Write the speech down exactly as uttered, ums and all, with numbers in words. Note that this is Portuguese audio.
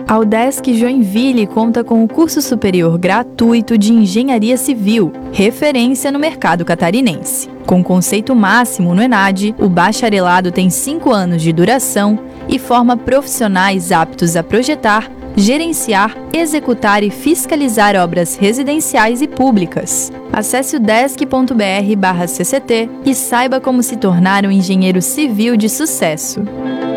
A UDESC Joinville conta com o curso superior gratuito de Engenharia Civil, referência no mercado catarinense. Com conceito máximo no ENAD, o bacharelado tem cinco anos de duração e forma profissionais aptos a projetar, gerenciar, executar e fiscalizar obras residenciais e públicas. Acesse o desc ponto br barra C C T e saiba como se tornar um engenheiro civil de sucesso.